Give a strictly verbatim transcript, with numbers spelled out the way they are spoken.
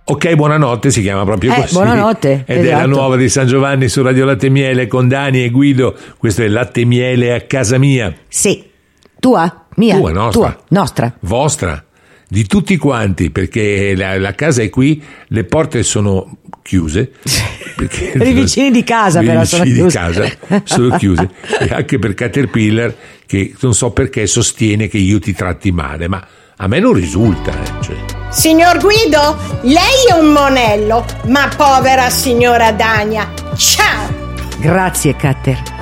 Ok, buonanotte si chiama proprio Eh, così. buonanotte, Ed è la esatto. nuova di San Giovanni su Radio Latte e Miele con Dani e Guido. Questo è Latte e Miele a casa mia. Sì. Tua? Mia? Tua, nostra. Tua, nostra. Vostra. Di tutti quanti, perché la, la casa è qui, le porte sono chiuse. Perché Per i vicini di casa, i però, vicini sono di chiuse. casa sono chiuse. E anche per Caterpillar, che non so perché sostiene che io ti tratti male, ma a me non risulta. Eh, cioè. Signor Guido, lei è un monello, ma povera signora Dania. Ciao! Grazie, Cater.